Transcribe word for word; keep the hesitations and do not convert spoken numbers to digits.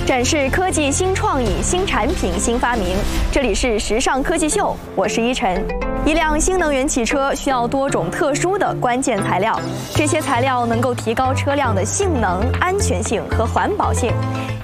展示科技新创意、新产品、新发明。这里是时尚科技秀，我是依晨。一辆新能源汽车需要多种特殊的关键材料，这些材料能够提高车辆的性能、安全性和环保性。